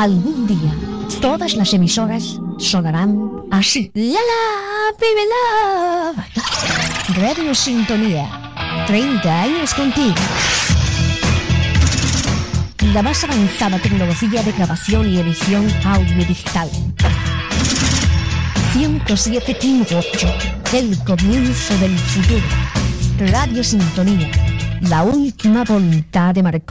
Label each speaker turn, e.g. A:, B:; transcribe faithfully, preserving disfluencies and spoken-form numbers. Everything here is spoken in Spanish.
A: Algún día, todas las emisoras sonarán así. La la, baby love. Radio Sintonía. treinta años contigo. La más avanzada tecnología de grabación y edición audiodigital. ciento siete punto ocho. El comienzo del futuro. Radio Sintonía. La última voluntad de Marconi.